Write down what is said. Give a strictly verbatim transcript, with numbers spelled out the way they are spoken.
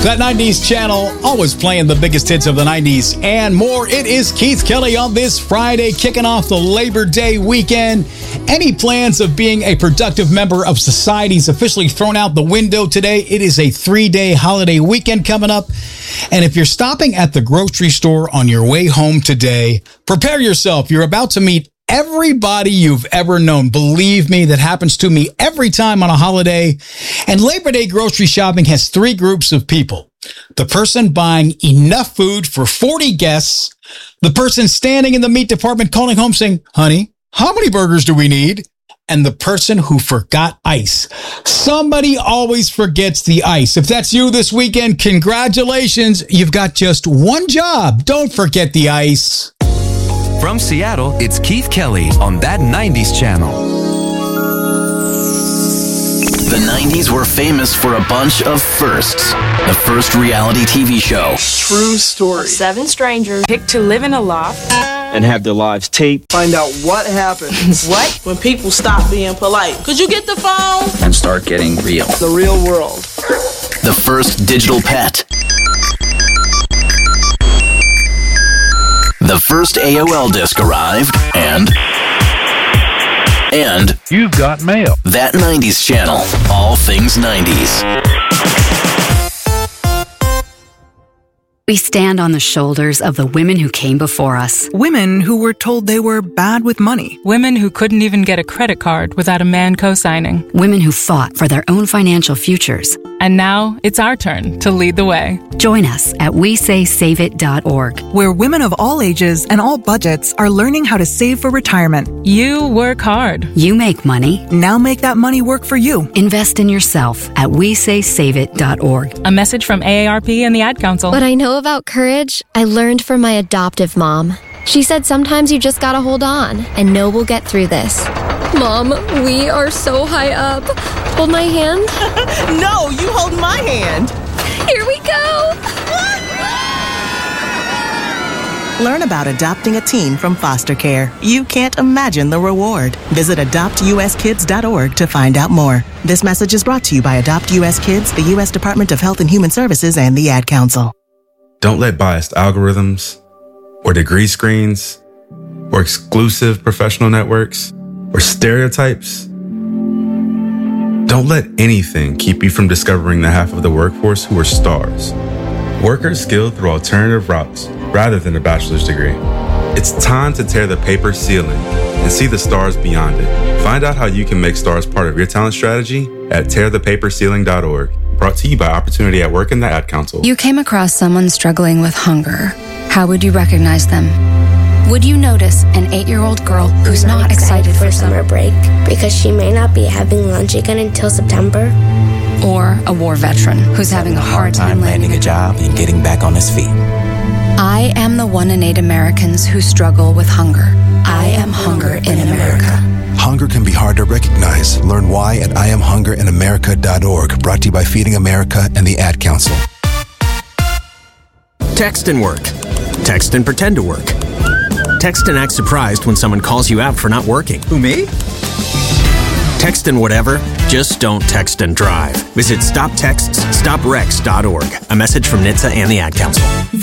That nineties channel, always playing the biggest hits of the nineties and more. It is Keith Kelly on this Friday, kicking off the Labor Day weekend. Any plans of being a productive member of society is officially thrown out the window today. It is a three-day holiday weekend coming up. And if you're stopping at the grocery store on your way home today, prepare yourself. You're about to meet everybody you've ever known. Believe me, that happens to me every time on a holiday. And Labor Day grocery shopping has three groups of people. The person buying enough food for forty guests. The person standing in the meat department calling home saying, honey, how many burgers do we need? And the person who forgot ice. Somebody always forgets the ice. If that's you this weekend, congratulations. You've got just one job. Don't forget the ice. From Seattle, it's Keith Kelly on That nineties Channel. The nineties were famous for a bunch of firsts. The first reality T V show. True story. Seven strangers picked to live in a loft and have their lives taped. Find out what happens. What? When people stop being polite. Could you get the phone? And start getting real. The real world. The first digital pet. The first A O L disc arrived, and... And... You've got mail. That nineties channel. All things nineties. We stand on the shoulders of the women who came before us. Women who were told they were bad with money. Women who couldn't even get a credit card without a man co-signing. Women who fought for their own financial futures. And now it's our turn to lead the way. Join us at we say save it dot org, where women of all ages and all budgets are learning how to save for retirement. You work hard. You make money. Now make that money work for you. Invest in yourself at we say save it dot org. A message from A A R P and the Ad Council. What I know about courage, I learned from my adoptive mom. She said sometimes you just gotta hold on and know we'll get through this. Mom, we are so high up. Hold my hand. No, you hold my hand. Here we go. Learn about adopting a teen from foster care. You can't imagine the reward. Visit adopt u s kids dot org to find out more. This message is brought to you by Adopt U S Kids, the U S Department of Health and Human Services, and the Ad Council. Don't let biased algorithms or degree screens or exclusive professional networks or stereotypes. Don't let anything keep you from discovering the half of the workforce who are stars. Workers skilled through alternative routes rather than a bachelor's degree. It's time to tear the paper ceiling and see the stars beyond it. Find out how you can make stars part of your talent strategy at tear the paper ceiling dot org. Brought to you by Opportunity at Work and the Ad Council. You came across someone struggling with hunger. How would you recognize them? Would you notice an eight-year-old girl who's not, not excited, excited for summer break because she may not be having lunch again until September? Or a war veteran who's having a hard time landing a job and getting back on his feet? I am the one in eight Americans who struggle with hunger. I am hunger in America. Hunger can be hard to recognize. Learn why at I am hunger in america dot org. Brought to you by Feeding America and the Ad Council. Text and work. Text and pretend to work. Text and act surprised when someone calls you out for not working. Who, me? Text and whatever, just don't text and drive. Visit stop texts stop wrecks dot org. A message from N H T S A and the Ad Council.